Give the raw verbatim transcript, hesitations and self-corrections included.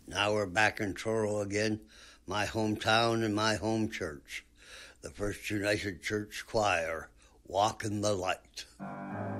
Now we're back in Truro again, my hometown and my home church, the First United Church Choir, Walk in the Light.